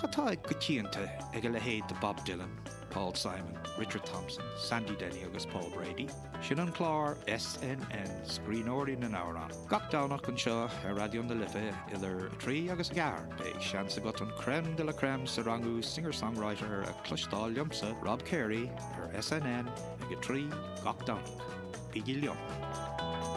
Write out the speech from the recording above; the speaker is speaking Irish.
Catá ag go tíanta ag le héad de Bob Dylan, Paul Simon, Richard Thompson, Sandy Denny agus Paul Brady. Sin an chlár SNN scríóirí na náran. Gach dánach an seo ar radion de lifa idir 3 agus gar. Beidh sean sa got an crème de la crème sa rangú singer-songwriter a clostáil liomsa Rob Carey ar SNN ag 3 gach dánach. Bígí liom.